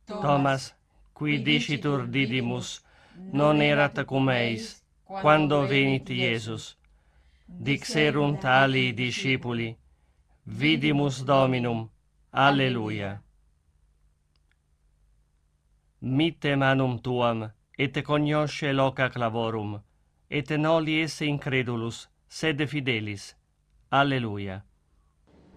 Thomas, qui dicitur didymus, non erat cum eis, quando venit Iesus. Dixerunt alii discipuli, vidimus Dominum, Alleluia. Mitte manum tuam, et cognosce loca clavorum, et noli esse incredulus, sed fidelis. Alleluia.